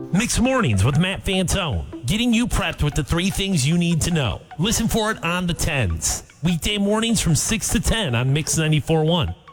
Mixed Mornings with Matt Fantone, getting you prepped with the 3 things you need to know. Listen for it on the 10s. Weekday mornings from 6 to 10 on Mix 94.1.